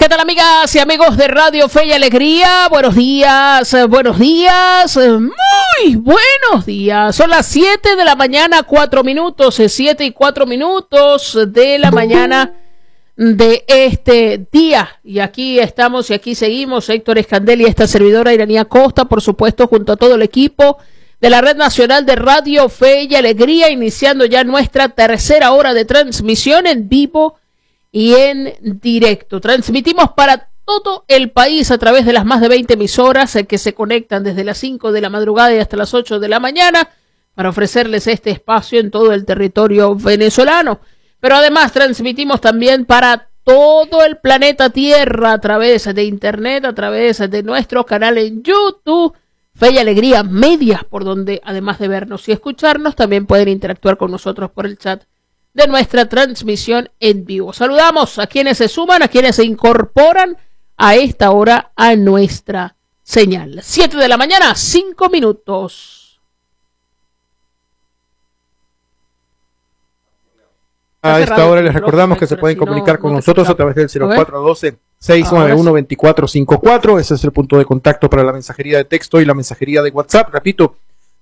¿Qué tal, amigas y amigos de Radio Fe y Alegría? Buenos días, muy buenos días. Son las 7 de la mañana, 4 minutos, 7 y 4 minutos de la mañana de este día. Y aquí estamos y aquí seguimos, Héctor Escandel y esta servidora Iranía Costa, por supuesto, junto a todo el equipo de la Red Nacional de Radio Fe y Alegría, iniciando ya nuestra tercera hora de transmisión en vivo y en directo. Transmitimos para todo el país a través de las más de 20 emisoras que se conectan desde las 5 de la madrugada y hasta las 8 de la mañana para ofrecerles este espacio en todo el territorio venezolano. Pero además transmitimos también para todo el planeta Tierra a través de internet, a través de nuestro canal en YouTube, Fe y Alegría Media, por donde además de vernos y escucharnos, también pueden interactuar con nosotros por el chat de nuestra transmisión en vivo. Saludamos a quienes se suman, a quienes se incorporan a esta hora a nuestra señal. 7 de la mañana, 5 minutos. A esta hora les recordamos que se pueden comunicar con nosotros a través del 0412-691-2454. Ese es el punto de contacto para la mensajería de texto y la mensajería de WhatsApp. Repito,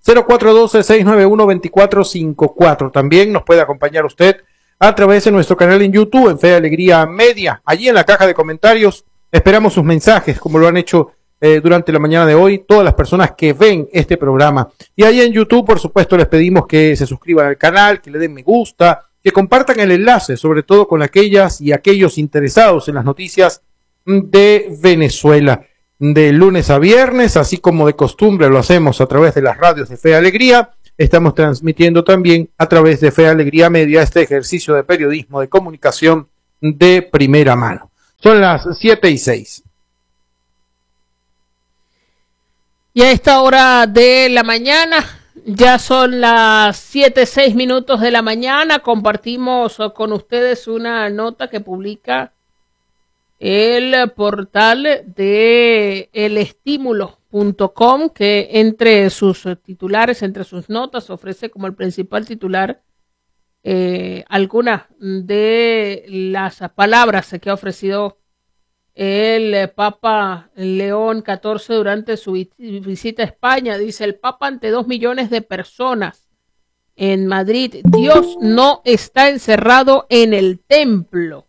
0412-691-2454. También nos puede acompañar usted a través de nuestro canal en YouTube, en Fe y Alegría Media. Allí en la caja de comentarios esperamos sus mensajes, como lo han hecho durante la mañana de hoy todas las personas que ven este programa. Y allí en YouTube, por supuesto, les pedimos que se suscriban al canal, que le den me gusta, que compartan el enlace, sobre todo con aquellas y aquellos interesados en las noticias de Venezuela. De lunes a viernes, así como de costumbre lo hacemos a través de las radios de Fe y Alegría, estamos transmitiendo también a través de Fe y Alegría Media este ejercicio de periodismo de comunicación de primera mano. Son las 7:06. Y a esta hora de la mañana, ya son las 7:06 minutos de la mañana, compartimos con ustedes una nota que publica el portal de elestimulo.com, que entre sus titulares, entre sus notas, ofrece como el principal titular algunas de las palabras que ha ofrecido el Papa León XIV durante su visita a España. Dice el Papa ante 2 millones de personas en Madrid: Dios no está encerrado en el templo.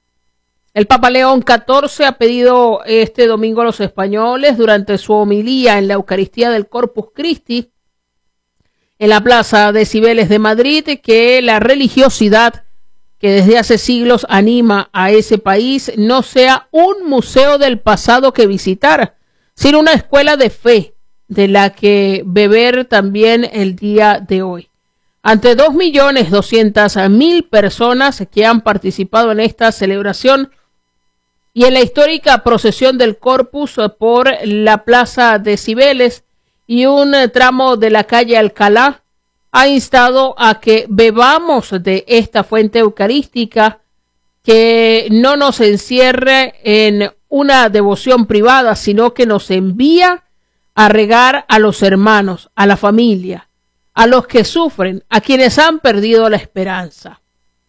El Papa León XIV ha pedido este domingo a los españoles, durante su homilía en la Eucaristía del Corpus Christi en la Plaza de Cibeles de Madrid, que la religiosidad que desde hace siglos anima a ese país no sea un museo del pasado que visitar, sino una escuela de fe de la que beber también el día de hoy. Ante 2.200.000 personas que han participado en esta celebración y en la histórica procesión del Corpus por la Plaza de Cibeles y un tramo de la calle Alcalá, ha instado a que bebamos de esta fuente eucarística, que no nos encierre en una devoción privada, sino que nos envía a regar a los hermanos, a la familia, a los que sufren, a quienes han perdido la esperanza.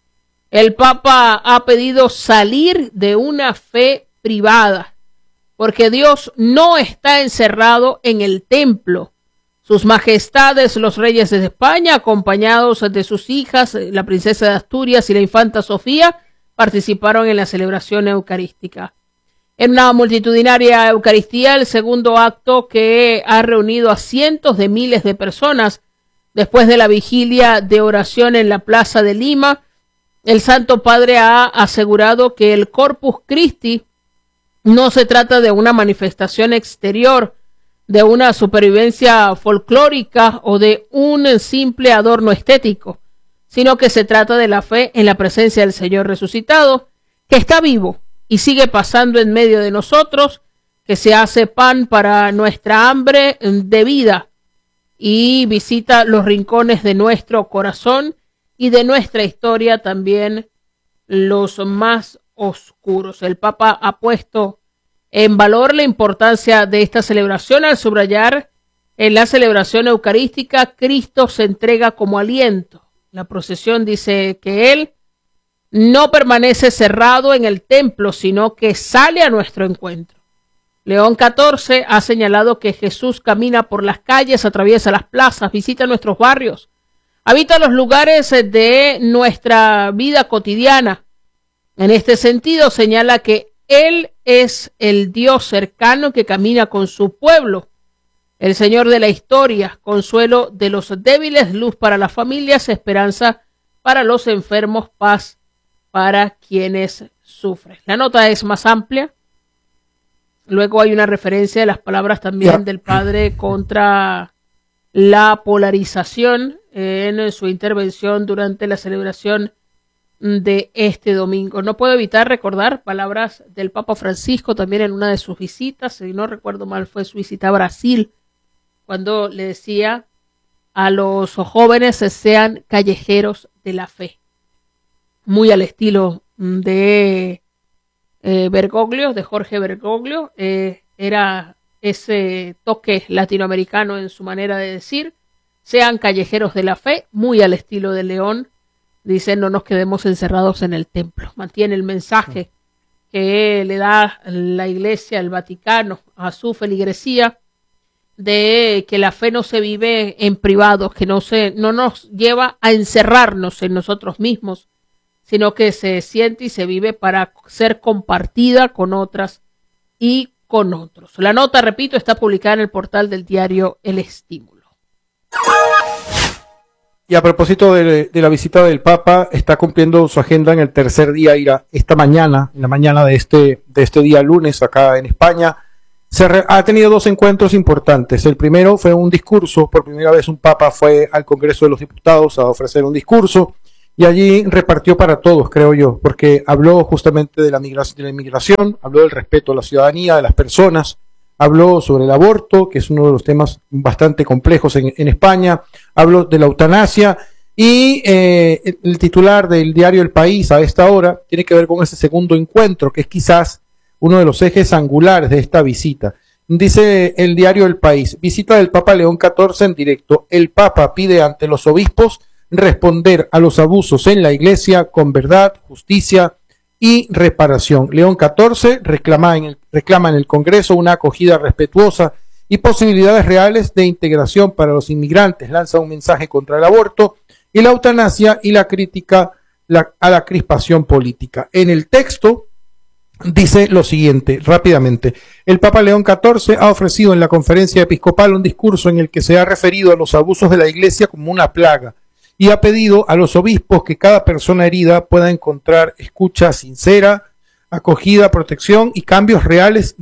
El Papa ha pedido salir de una fe privada, porque Dios no está encerrado en el templo. Sus majestades, los reyes de España, acompañados de sus hijas, la princesa de Asturias y la infanta Sofía, participaron en la celebración eucarística. En una multitudinaria Eucaristía, el segundo acto que ha reunido a cientos de miles de personas después de la vigilia de oración en la Plaza de Lima, el Santo Padre ha asegurado que el Corpus Christi no se trata de una manifestación exterior, de una supervivencia folclórica o de un simple adorno estético, sino que se trata de la fe en la presencia del Señor resucitado, que está vivo y sigue pasando en medio de nosotros, que se hace pan para nuestra hambre de vida y visita los rincones de nuestro corazón y de nuestra historia, también los más oscuros. El Papa ha puesto en valor la importancia de esta celebración al subrayar en la celebración eucarística: Cristo se entrega como aliento. La procesión dice que Él no permanece cerrado en el templo, sino que sale a nuestro encuentro. León XIV ha señalado que Jesús camina por las calles, atraviesa las plazas, visita nuestros barrios, habita los lugares de nuestra vida cotidiana. En este sentido, señala que Él es el Dios cercano que camina con su pueblo, el Señor de la historia, consuelo de los débiles, luz para las familias, esperanza para los enfermos, paz para quienes sufren. La nota es más amplia. Luego hay una referencia de las palabras también del padre contra la polarización en su intervención durante la celebración de este domingo. No puedo evitar recordar palabras del Papa Francisco también en una de sus visitas, si no recuerdo mal fue su visita a Brasil, cuando le decía a los jóvenes sean callejeros de la fe. Muy al estilo de Bergoglio, de Jorge Bergoglio, era ese toque latinoamericano en su manera de decir, sean callejeros de la fe, muy al estilo de León, dice no nos quedemos encerrados en el templo, mantiene el mensaje que le da la Iglesia, el Vaticano, a su feligresía, de que la fe no se vive en privado, que no nos lleva a encerrarnos en nosotros mismos, sino que se siente y se vive para ser compartida con otras y con otros. La nota, repito, está publicada en el portal del diario El Estímulo. Y a propósito de la visita del Papa, está cumpliendo su agenda en el tercer día, irá esta mañana, en la mañana de este día lunes, acá en España. Ha tenido dos encuentros importantes. El primero fue un discurso. Por primera vez un Papa fue al Congreso de los Diputados a ofrecer un discurso y allí repartió para todos, creo yo, porque habló justamente de la inmigración, habló del respeto a la ciudadanía, de las personas, habló sobre el aborto, que es uno de los temas bastante complejos en España, habló de la eutanasia y el titular del diario El País a esta hora tiene que ver con ese segundo encuentro, que es quizás uno de los ejes angulares de esta visita. Dice el diario El País, visita del Papa León XIV en directo. El Papa pide ante los obispos responder a los abusos en la Iglesia con verdad, justicia y reparación. León XIV reclama en el Congreso una acogida respetuosa y posibilidades reales de integración para los inmigrantes. Lanza un mensaje contra el aborto y la eutanasia y la crítica a la crispación política. En el texto dice lo siguiente, rápidamente. El Papa León XIV ha ofrecido en la conferencia episcopal un discurso en el que se ha referido a los abusos de la Iglesia como una plaga y ha pedido a los obispos que cada persona herida pueda encontrar escucha sincera, acogida, protección y cambios reales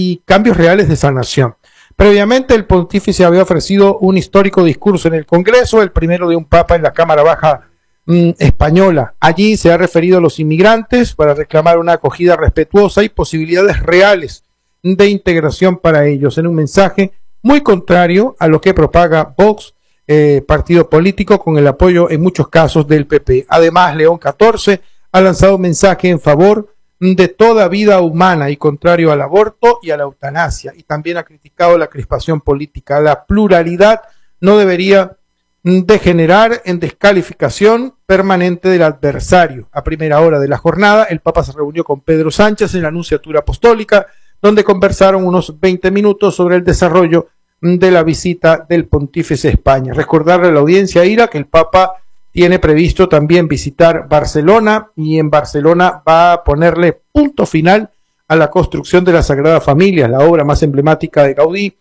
de sanación. Previamente, el pontífice había ofrecido un histórico discurso en el Congreso, el primero de un Papa en la Cámara Baja española. Allí se ha referido a los inmigrantes para reclamar una acogida respetuosa y posibilidades reales de integración para ellos, en un mensaje muy contrario a lo que propaga Vox, partido político con el apoyo en muchos casos del PP. Además, León XIV ha lanzado un mensaje en favor de toda vida humana y contrario al aborto y a la eutanasia, y también ha criticado la crispación política. La pluralidad no debería degenerar en descalificación permanente del adversario. A primera hora de la jornada, el Papa se reunió con Pedro Sánchez en la Nunciatura Apostólica, donde conversaron unos 20 minutos sobre el desarrollo de la visita del Pontífice a España. Recordarle a la audiencia, Ira, que el Papa tiene previsto también visitar Barcelona y en Barcelona va a ponerle punto final a la construcción de la Sagrada Familia, la obra más emblemática de Gaudí.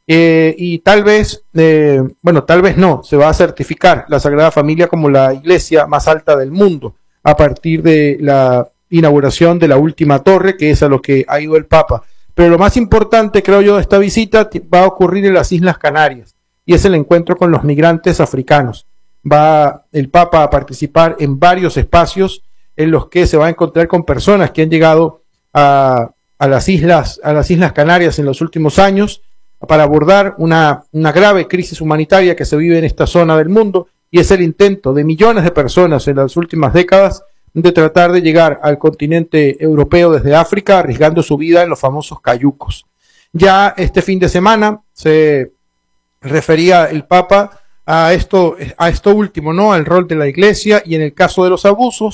Y tal vez no, se va a certificar la Sagrada Familia como la iglesia más alta del mundo a partir de la inauguración de la última torre, que es a lo que ha ido el Papa. Pero lo más importante, creo yo, de esta visita va a ocurrir en las Islas Canarias y es el encuentro con los migrantes africanos. Va el Papa a participar en varios espacios en los que se va a encontrar con personas que han llegado a las Islas Canarias en los últimos años para abordar una grave crisis humanitaria que se vive en esta zona del mundo, y es el intento de millones de personas en las últimas décadas de tratar de llegar al continente europeo desde África, arriesgando su vida en los famosos cayucos. Ya este fin de semana se refería el Papa a esto último, ¿no? Al rol de la Iglesia, y en el caso de los abusos,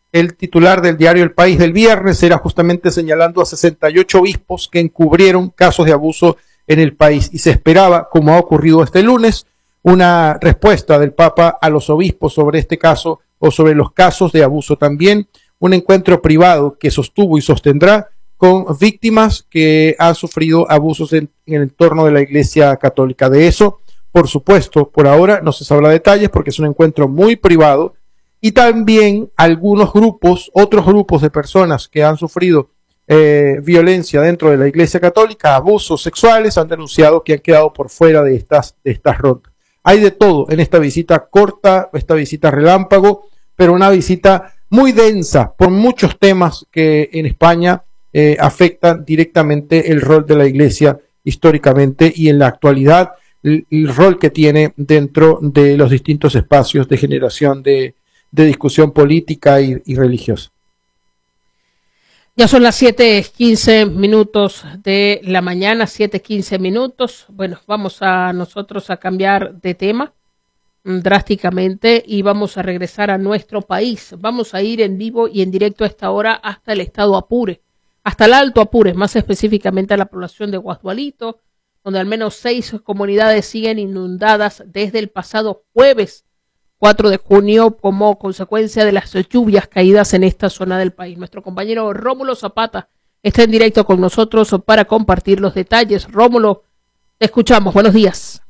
el titular del diario El País del viernes era justamente señalando a 68 obispos que encubrieron casos de abuso en el país, y se esperaba, como ha ocurrido este lunes, una respuesta del Papa a los obispos sobre este caso o sobre los casos de abuso. También un encuentro privado que sostuvo y sostendrá con víctimas que han sufrido abusos en el entorno de la Iglesia Católica. De eso, por supuesto, por ahora no se sabrá detalles porque es un encuentro muy privado, y también algunos grupos, otros grupos de personas que han sufrido violencia dentro de la Iglesia Católica, abusos sexuales, han denunciado que han quedado por fuera de estas rondas. Hay de todo en esta visita corta, esta visita relámpago, pero una visita muy densa por muchos temas que en España afectan directamente el rol de la Iglesia históricamente y en la actualidad el rol que tiene dentro de los distintos espacios de generación de discusión política y religiosa. Ya son las 7:15 de la mañana, 7:15. Bueno, vamos a nosotros a cambiar de tema drásticamente y vamos a regresar a nuestro país. Vamos a ir en vivo y en directo a esta hora hasta el estado Apure, hasta el Alto Apure, más específicamente a la población de Guasdualito, donde al menos 6 comunidades siguen inundadas desde el pasado jueves 4 de junio como consecuencia de las lluvias caídas en esta zona del país. Nuestro compañero Rómulo Zapata está en directo con nosotros para compartir los detalles. Rómulo, te escuchamos. Buenos días.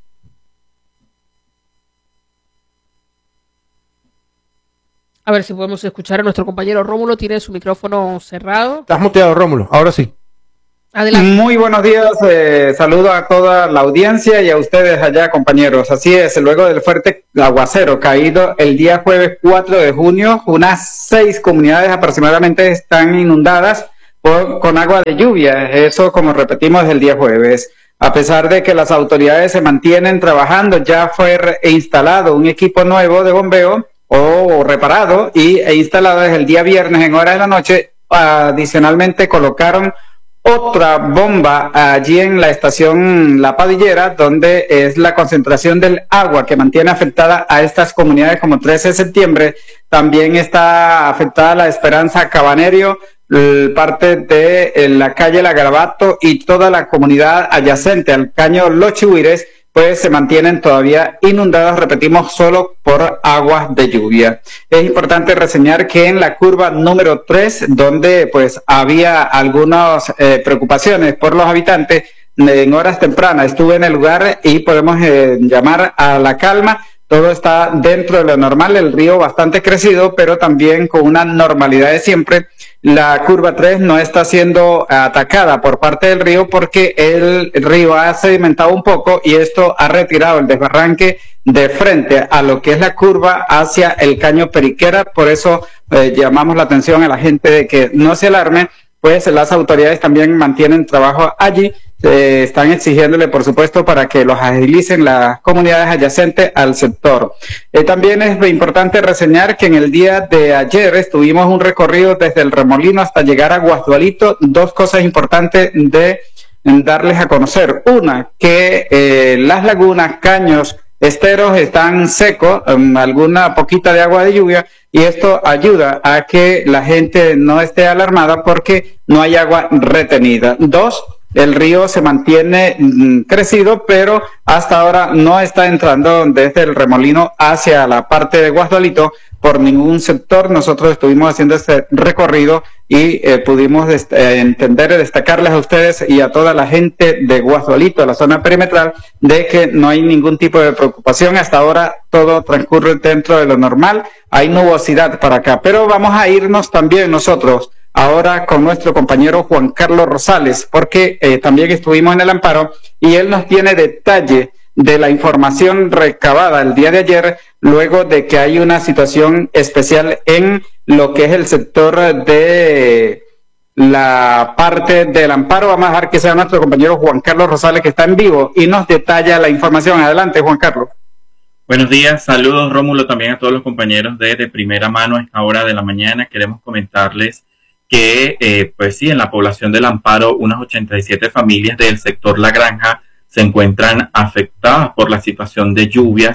A ver si podemos escuchar a nuestro compañero Rómulo. Tiene su micrófono cerrado. Estás muteado, Rómulo. Ahora sí. Adelante. Muy buenos días, saludo a toda la audiencia y a ustedes allá, compañeros. Así es, luego del fuerte aguacero caído el día jueves 4 de junio, unas 6 comunidades aproximadamente están inundadas con agua de lluvia. Eso, como repetimos, el día jueves. A pesar de que las autoridades se mantienen trabajando, ya fue instalado un equipo nuevo de bombeo o reparado e instalado desde el día viernes en horas de la noche. Adicionalmente colocaron otra bomba allí en la estación La Padillera, donde es la concentración del agua que mantiene afectada a estas comunidades como 13 de septiembre. También está afectada la Esperanza Cabanerio, parte de la calle La Garabato y toda la comunidad adyacente al caño Los Chihuires, pues se mantienen todavía inundados, repetimos, solo por aguas de lluvia. Es importante reseñar que en la curva número 3, donde pues había algunas preocupaciones por los habitantes, en horas tempranas estuve en el lugar y podemos llamar a la calma. Todo está dentro de lo normal, el río bastante crecido, pero también con una normalidad de siempre. La curva 3 no está siendo atacada por parte del río porque el río ha sedimentado un poco y esto ha retirado el desbarranque de frente a lo que es la curva hacia el caño Periquera. Por eso llamamos la atención a la gente de que no se alarme, pues las autoridades también mantienen trabajo allí. Están exigiéndole, por supuesto, para que los agilicen las comunidades adyacentes al sector. También es importante reseñar que en el día de ayer estuvimos un recorrido desde el Remolino hasta llegar a Guasdualito. 2 cosas importantes de darles a conocer. Una, que las lagunas, caños, esteros están secos, alguna poquita de agua de lluvia, y esto ayuda a que la gente no esté alarmada porque no hay agua retenida. 2, el río se mantiene crecido, pero hasta ahora no está entrando desde el Remolino hacia la parte de Guasdualito por ningún sector. Nosotros estuvimos haciendo este recorrido y pudimos entender y destacarles a ustedes y a toda la gente de Guasdualito, a la zona perimetral, de que no hay ningún tipo de preocupación. Hasta ahora todo transcurre dentro de lo normal. Hay nubosidad para acá, pero vamos a irnos también nosotros ahora con nuestro compañero Juan Carlos Rosales, porque también estuvimos en el Amparo y él nos tiene detalle de la información recabada el día de ayer, luego de que hay una situación especial en lo que es el sector de la parte del Amparo. Vamos a dejar que sea nuestro compañero Juan Carlos Rosales, que está en vivo y nos detalla la información. Adelante, Juan Carlos. Buenos días, saludos Rómulo, también a todos los compañeros de primera mano a esta hora de la mañana. Queremos comentarles que, pues sí, en la población del Amparo, unas 87 familias del sector La Granja se encuentran afectadas por la situación de lluvias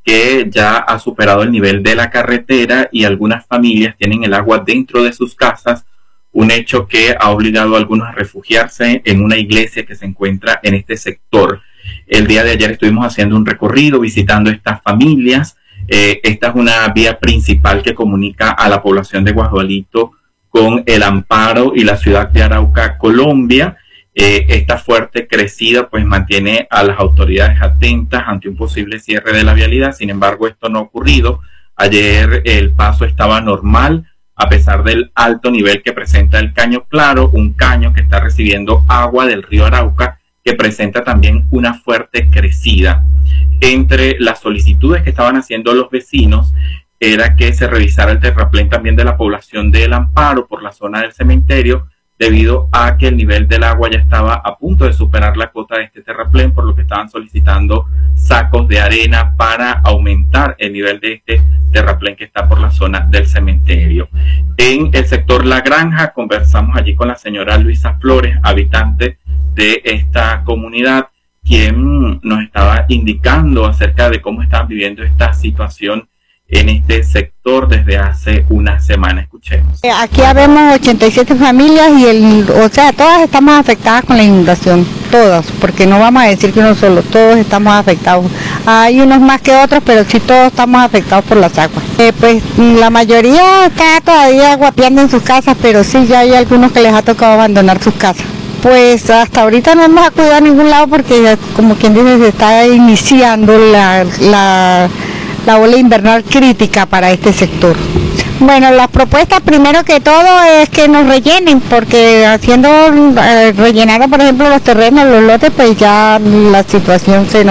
que ya ha superado el nivel de la carretera y algunas familias tienen el agua dentro de sus casas, un hecho que ha obligado a algunos a refugiarse en una iglesia que se encuentra en este sector. El día de ayer estuvimos haciendo un recorrido visitando estas familias. Esta es una vía principal que comunica a la población de Guasdualito con El Amparo y la ciudad de Arauca, Colombia. Esta fuerte crecida pues mantiene a las autoridades atentas ante un posible cierre de la vialidad. Sin embargo, esto no ha ocurrido. Ayer el paso estaba normal a pesar del alto nivel que presenta el Caño Claro, un caño que está recibiendo agua del río Arauca, que presenta también una fuerte crecida. Entre las solicitudes que estaban haciendo los vecinos era que se revisara el terraplén también de la población de El Amparo por la zona del cementerio, debido a que el nivel del agua ya estaba a punto de superar la cota de este terraplén, por lo que estaban solicitando sacos de arena para aumentar el nivel de este terraplén que está por la zona del cementerio. En el sector La Granja conversamos allí con la señora Luisa Flores, habitante de esta comunidad, quien nos estaba indicando acerca de cómo están viviendo esta situación en este sector desde hace una semana. Escuchemos. Aquí habemos 87 familias y todas estamos afectadas con la inundación, todas, porque no vamos a decir que uno solo, todos estamos afectados. Hay unos más que otros, pero sí todos estamos afectados por las aguas. Pues la mayoría está todavía guapeando en sus casas, pero sí ya hay algunos que les ha tocado abandonar sus casas. Pues hasta ahorita no hemos acudido a ningún lado porque, como quien dice, se está iniciando la ola invernal crítica para este sector. Bueno, las propuestas primero que todo es que nos rellenen, porque haciendo rellenando por ejemplo los terrenos, los lotes, pues ya la situación se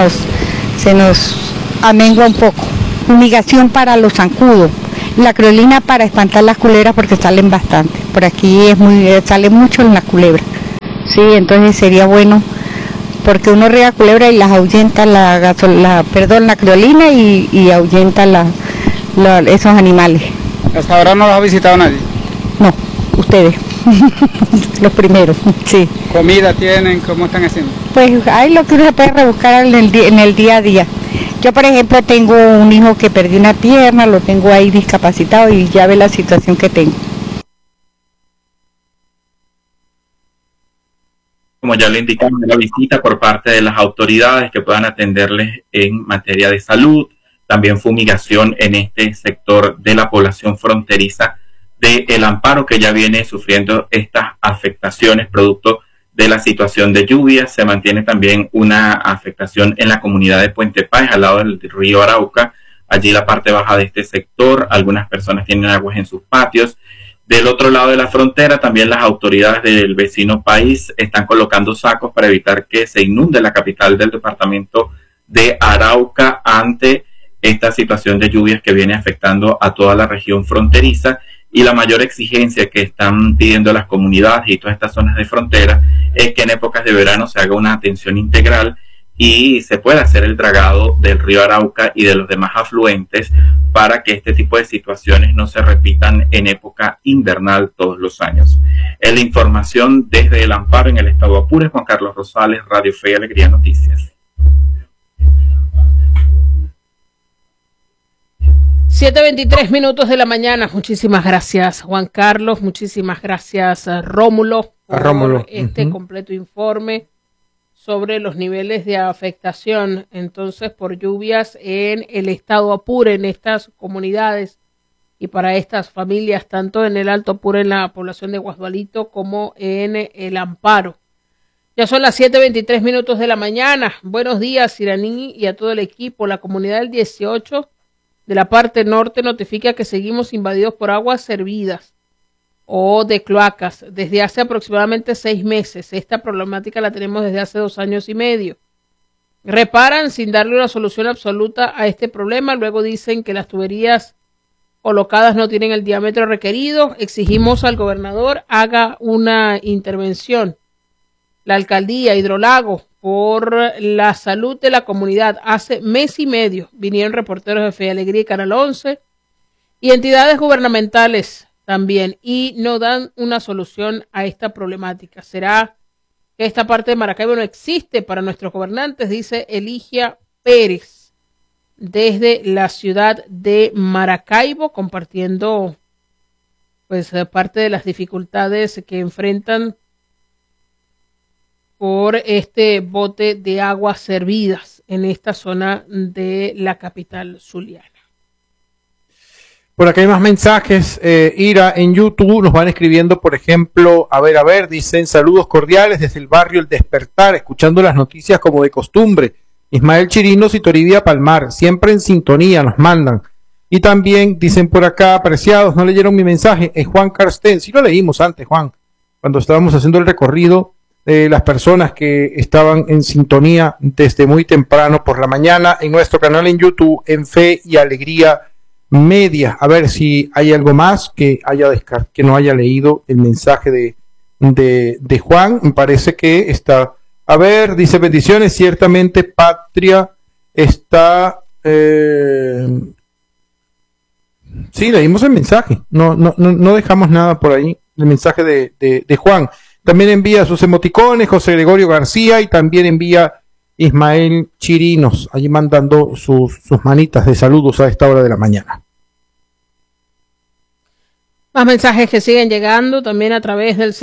nos amengua un poco. Fumigación para los zancudos, la creolina para espantar las culebras porque salen bastante. Por aquí sale mucho en las culebras. Sí, entonces sería bueno, porque uno riega culebra y las ahuyenta la creolina y ahuyenta esos animales. ¿Hasta ahora no los ha visitado nadie? No, ustedes, los primeros, sí. ¿Comida tienen? ¿Cómo están haciendo? Pues hay lo que uno se puede rebuscar en el día a día. Yo, por ejemplo, tengo un hijo que perdió una pierna, lo tengo ahí discapacitado y ya ve la situación que tengo. Como ya le indicamos, la visita por parte de las autoridades que puedan atenderles en materia de salud, también fumigación en este sector de la población fronteriza de El Amparo, que ya viene sufriendo estas afectaciones producto de la situación de lluvia. Se mantiene también una afectación en la comunidad de Puente Páez, al lado del río Arauca, allí la parte baja de este sector. Algunas personas tienen aguas en sus patios. Del otro lado de la frontera, también las autoridades del vecino país están colocando sacos para evitar que se inunde la capital del departamento de Arauca ante esta situación de lluvias que viene afectando a toda la región fronteriza. Y la mayor exigencia que están pidiendo las comunidades y todas estas zonas de frontera es que en épocas de verano se haga una atención integral y se pueda hacer el dragado del río Arauca y de los demás afluentes para que este tipo de situaciones no se repitan en época invernal todos los años. Es la información desde El Amparo en el estado Apure. Juan Carlos Rosales, Radio Fe y Alegría Noticias. 7:23 minutos de la mañana. Muchísimas gracias, Juan Carlos. Muchísimas gracias, Rómulo, por este completo informe sobre los niveles de afectación entonces por lluvias en el estado Apure, en estas comunidades y para estas familias, tanto en el Alto Apure, en la población de Guasdualito, como en El Amparo. Ya son las 7:23 minutos de la mañana. Buenos días, Iraní, y a todo el equipo. La comunidad del 18 de la parte norte notifica que seguimos invadidos por aguas servidas o de cloacas desde hace aproximadamente 6 meses. Esta problemática la tenemos desde hace 2 años y medio. Reparan sin darle una solución absoluta a este problema. Luego dicen que las tuberías colocadas no tienen el diámetro requerido. Exigimos al gobernador haga una intervención. La alcaldía, Hidrolago, por la salud de la comunidad. Hace mes y medio vinieron reporteros de Fe y Alegría y Canal 11 y entidades gubernamentales también, y no dan una solución a esta problemática. ¿Será que esta parte de Maracaibo no existe para nuestros gobernantes? Dice Eligia Pérez. desde la ciudad de Maracaibo, compartiendo pues parte de las dificultades que enfrentan por este bote de aguas servidas en esta zona de la capital zuliana. Por acá hay más mensajes, Ira, en YouTube nos van escribiendo, por ejemplo, a ver, dicen saludos cordiales desde el barrio El Despertar, escuchando las noticias como de costumbre. Ismael Chirinos y Toribia Palmar, siempre en sintonía, nos mandan. Y también dicen por acá, apreciados, no leyeron mi mensaje, es Juan Carsten, sí lo leímos antes, Juan, cuando estábamos haciendo el recorrido de las personas que estaban en sintonía desde muy temprano por la mañana en nuestro canal en YouTube, en Fe y Alegría Media. A ver si hay algo más que que no haya leído el mensaje de Juan. Me parece que está. A ver, dice bendiciones. Ciertamente Patria está. Sí, leímos el mensaje. No dejamos nada por ahí. El mensaje de Juan. También envía sus emoticones José Gregorio García y también envía Ismael Chirinos, allí mandando sus manitas de saludos a esta hora de la mañana. Más mensajes que siguen llegando también a través del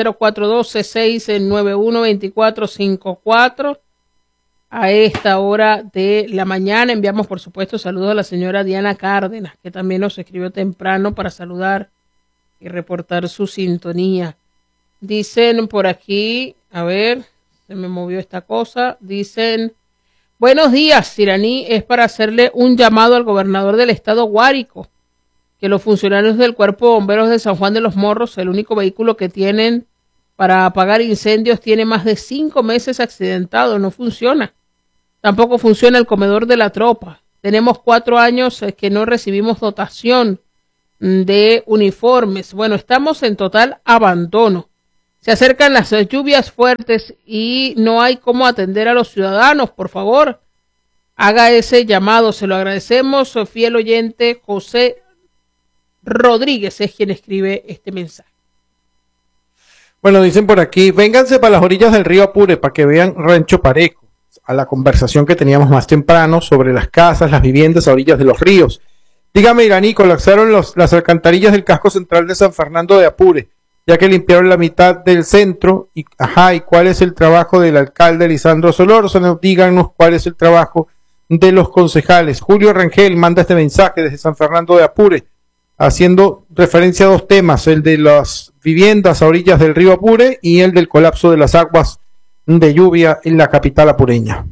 0412-691-2454. A esta hora de la mañana enviamos, por supuesto, saludos a la señora Diana Cárdenas, que también nos escribió temprano para saludar y reportar su sintonía. Dicen por aquí, a ver, se me movió esta cosa, dicen, buenos días, Iraní, es para hacerle un llamado al gobernador del estado Guárico, que los funcionarios del Cuerpo de Bomberos de San Juan de los Morros, el único vehículo que tienen para apagar incendios, tiene más de 5 meses accidentado, no funciona. Tampoco funciona el comedor de la tropa. Tenemos 4 años que no recibimos dotación de uniformes. Bueno, estamos en total abandono. Se acercan las lluvias fuertes y no hay cómo atender a los ciudadanos. Por favor, haga ese llamado. Se lo agradecemos. Fiel oyente José Rodríguez es quien escribe este mensaje. Bueno, dicen por aquí, vénganse para las orillas del río Apure para que vean Rancho Pareco. A la conversación que teníamos más temprano sobre las casas, las viviendas a orillas de los ríos. Dígame, Iraní, colapsaron las alcantarillas del casco central de San Fernando de Apure, ya que limpiaron la mitad del centro. ¿Y cuál es el trabajo del alcalde Lisandro Solórzano? Díganos cuál es el trabajo de los concejales. Julio Rangel manda este mensaje desde San Fernando de Apure, haciendo referencia a 2 temas, el de las viviendas a orillas del río Apure y el del colapso de las aguas de lluvia en la capital apureña.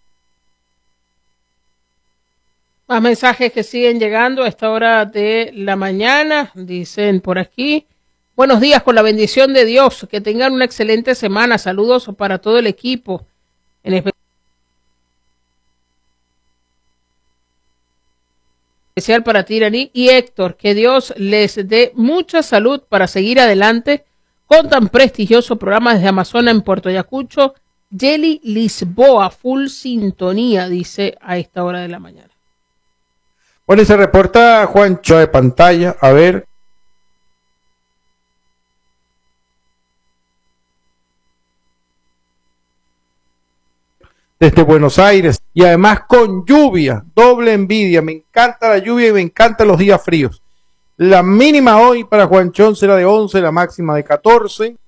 Más mensajes que siguen llegando a esta hora de la mañana. Dicen por aquí, buenos días, con la bendición de Dios, que tengan una excelente semana. Saludos para todo el equipo, en especial para ti, Iraní y Héctor. Que Dios les dé mucha salud para seguir adelante con tan prestigioso programa desde Amazonas en Puerto Ayacucho. Yeli Lisboa, full sintonía, dice a esta hora de la mañana. Bueno, y se reporta Juancho de pantalla, a ver. Desde Buenos Aires, y además con lluvia, doble envidia. Me encanta la lluvia y me encantan los días fríos. La mínima hoy para Juanchón será de 11, la máxima de 14.